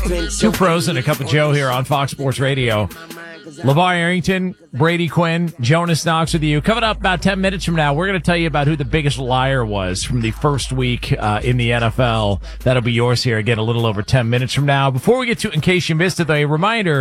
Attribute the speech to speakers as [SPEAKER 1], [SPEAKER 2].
[SPEAKER 1] Two pros and a cup of Joe here on Fox Sports Radio. LeVar Arrington, Brady Quinn, Jonas Knox with you. Coming up about 10 minutes from now, we're going to tell you about who the biggest liar was from the first week in the NFL. That'll be yours here again a little over 10 minutes from now. Before we get to In Case You Missed It, though, a reminder,